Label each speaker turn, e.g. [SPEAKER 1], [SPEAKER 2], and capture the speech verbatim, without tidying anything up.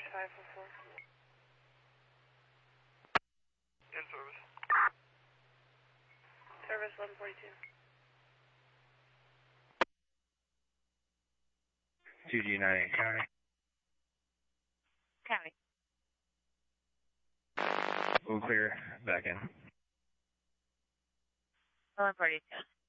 [SPEAKER 1] Force five four four.
[SPEAKER 2] In service.
[SPEAKER 1] Service eleven forty-two.
[SPEAKER 3] two G nine eight County.
[SPEAKER 4] County.
[SPEAKER 3] We'll clear back in.
[SPEAKER 4] eleven forty-two.